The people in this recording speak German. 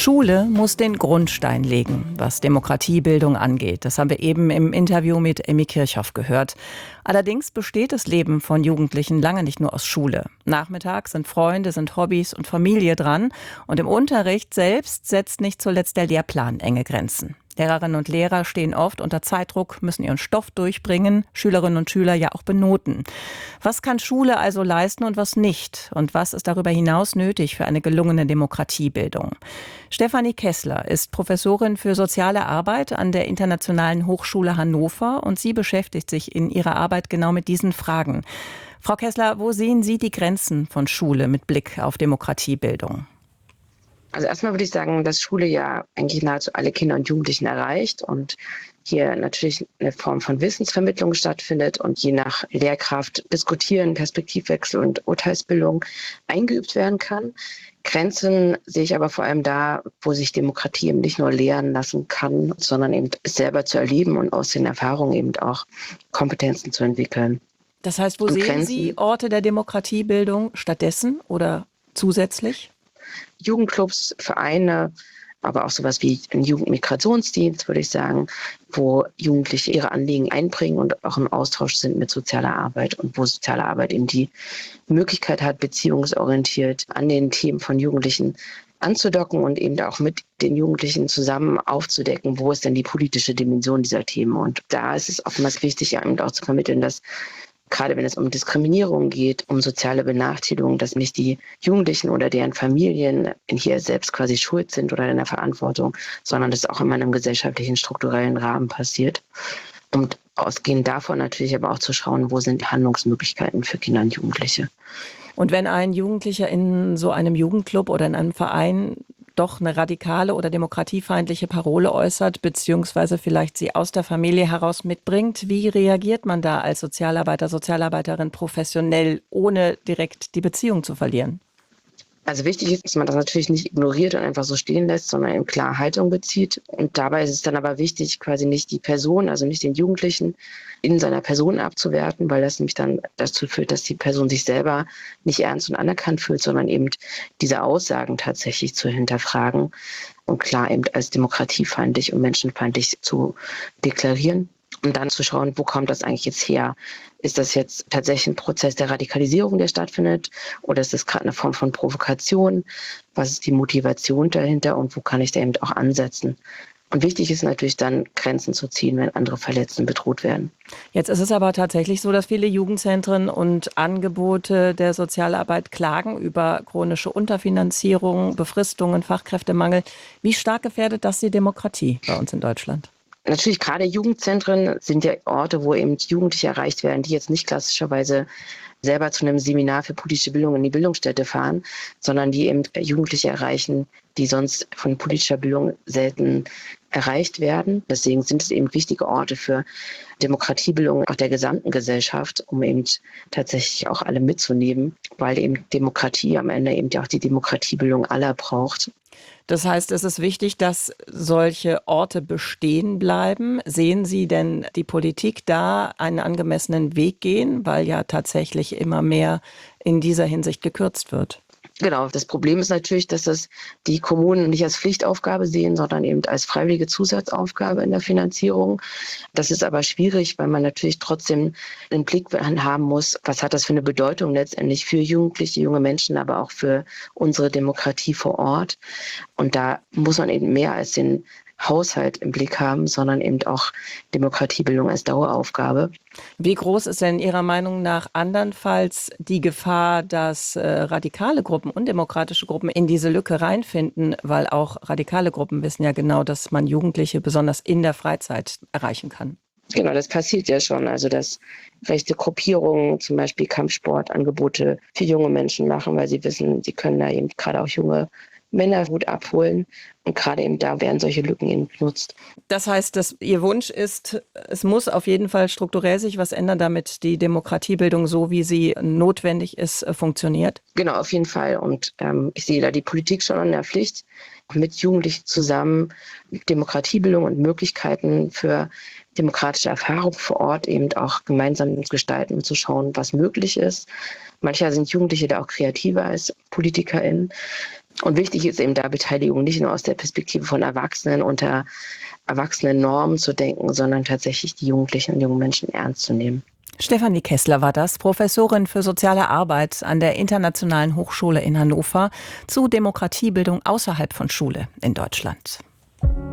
Schule muss den Grundstein legen, was Demokratiebildung angeht. Das haben wir eben im Interview mit Emmy Kirchhoff gehört. Allerdings besteht das Leben von Jugendlichen lange nicht nur aus Schule. Nachmittags sind Freunde, sind Hobbys und Familie dran. Und im Unterricht selbst setzt nicht zuletzt der Lehrplan enge Grenzen. Lehrerinnen und Lehrer stehen oft unter Zeitdruck, müssen ihren Stoff durchbringen, Schülerinnen und Schüler ja auch benoten. Was kann Schule also leisten und was nicht? Und was ist darüber hinaus nötig für eine gelungene Demokratiebildung? Stefanie Kessler ist Professorin für soziale Arbeit an der Internationalen Hochschule Hannover und sie beschäftigt sich in ihrer Arbeit genau mit diesen Fragen. Frau Kessler, wo sehen Sie die Grenzen von Schule mit Blick auf Demokratiebildung? Also erstmal würde ich sagen, dass Schule ja eigentlich nahezu alle Kinder und Jugendlichen erreicht und hier natürlich eine Form von Wissensvermittlung stattfindet und je nach Lehrkraft Diskutieren, Perspektivwechsel und Urteilsbildung eingeübt werden kann. Grenzen sehe ich aber vor allem da, wo sich Demokratie eben nicht nur lehren lassen kann, sondern eben es selber zu erleben und aus den Erfahrungen eben auch Kompetenzen zu entwickeln. Das heißt, wo sehen Sie Orte der Demokratiebildung stattdessen oder zusätzlich? Jugendclubs, Vereine, aber auch sowas wie ein Jugendmigrationsdienst, würde ich sagen, wo Jugendliche ihre Anliegen einbringen und auch im Austausch sind mit sozialer Arbeit und wo soziale Arbeit eben die Möglichkeit hat, beziehungsorientiert an den Themen von Jugendlichen anzudocken und eben auch mit den Jugendlichen zusammen aufzudecken, wo ist denn die politische Dimension dieser Themen. Und da ist es oftmals wichtig, eben auch zu vermitteln, dass gerade wenn es um Diskriminierung geht, um soziale Benachteiligung, dass nicht die Jugendlichen oder deren Familien hier selbst quasi schuld sind oder in der Verantwortung, sondern das auch immer in einem gesellschaftlichen, strukturellen Rahmen passiert. Und ausgehend davon natürlich aber auch zu schauen, wo sind Handlungsmöglichkeiten für Kinder und Jugendliche. Und wenn ein Jugendlicher in so einem Jugendclub oder in einem Verein doch eine radikale oder demokratiefeindliche Parole äußert, beziehungsweise vielleicht sie aus der Familie heraus mitbringt, wie reagiert man da als Sozialarbeiter, Sozialarbeiterin professionell, ohne direkt die Beziehung zu verlieren? Also wichtig ist, dass man das natürlich nicht ignoriert und einfach so stehen lässt, sondern eben klar Haltung bezieht. Und dabei ist es dann aber wichtig, quasi nicht die Person, also nicht den Jugendlichen in seiner Person abzuwerten, weil das nämlich dann dazu führt, dass die Person sich selber nicht ernst und anerkannt fühlt, sondern eben diese Aussagen tatsächlich zu hinterfragen und klar eben als demokratiefeindlich und menschenfeindlich zu deklarieren. Und dann zu schauen, wo kommt das eigentlich jetzt her? Ist das jetzt tatsächlich ein Prozess der Radikalisierung, der stattfindet? Oder ist das gerade eine Form von Provokation? Was ist die Motivation dahinter und wo kann ich da eben auch ansetzen? Und wichtig ist natürlich dann, Grenzen zu ziehen, wenn andere verletzt und bedroht werden. Jetzt ist es aber tatsächlich so, dass viele Jugendzentren und Angebote der Sozialarbeit klagen über chronische Unterfinanzierung, Befristungen, Fachkräftemangel. Wie stark gefährdet das die Demokratie bei uns in Deutschland? Natürlich gerade Jugendzentren sind ja Orte, wo eben Jugendliche erreicht werden, die jetzt nicht klassischerweise selber zu einem Seminar für politische Bildung in die Bildungsstätte fahren, sondern die eben Jugendliche erreichen, die sonst von politischer Bildung selten erreicht werden. Deswegen sind es eben wichtige Orte für Demokratiebildung auch der gesamten Gesellschaft, um eben tatsächlich auch alle mitzunehmen, weil eben Demokratie am Ende eben ja auch die Demokratiebildung aller braucht. Das heißt, es ist wichtig, dass solche Orte bestehen bleiben. Sehen Sie denn die Politik da einen angemessenen Weg gehen, weil ja tatsächlich immer mehr in dieser Hinsicht gekürzt wird? Genau, das Problem ist natürlich, dass das die Kommunen nicht als Pflichtaufgabe sehen, sondern eben als freiwillige Zusatzaufgabe in der Finanzierung. Das ist aber schwierig, weil man natürlich trotzdem den Blick haben muss, was hat das für eine Bedeutung letztendlich für Jugendliche, junge Menschen, aber auch für unsere Demokratie vor Ort. Und da muss man eben mehr als den Haushalt im Blick haben, sondern eben auch Demokratiebildung als Daueraufgabe. Wie groß ist denn Ihrer Meinung nach andernfalls die Gefahr, dass radikale Gruppen, undemokratische Gruppen in diese Lücke reinfinden? Weil auch radikale Gruppen wissen ja genau, dass man Jugendliche besonders in der Freizeit erreichen kann. Genau, das passiert ja schon. Also dass rechte Gruppierungen zum Beispiel Kampfsportangebote für junge Menschen machen, weil sie wissen, sie können da eben gerade auch junge Männer gut abholen. Und gerade eben da werden solche Lücken eben genutzt. Das heißt, dass Ihr Wunsch ist, es muss auf jeden Fall strukturell sich was ändern, damit die Demokratiebildung, so wie sie notwendig ist, funktioniert? Genau, auf jeden Fall. Und ich sehe da die Politik schon in der Pflicht, mit Jugendlichen zusammen Demokratiebildung und Möglichkeiten für demokratische Erfahrung vor Ort eben auch gemeinsam zu gestalten und zu schauen, was möglich ist. Manchmal sind Jugendliche da auch kreativer als PolitikerInnen. Und wichtig ist eben da Beteiligung nicht nur aus der Perspektive von Erwachsenen unter erwachsenen Normen zu denken, sondern tatsächlich die Jugendlichen und jungen Menschen ernst zu nehmen. Stefanie Kessler war das, Professorin für soziale Arbeit an der Internationalen Hochschule in Hannover zu Demokratiebildung außerhalb von Schule in Deutschland.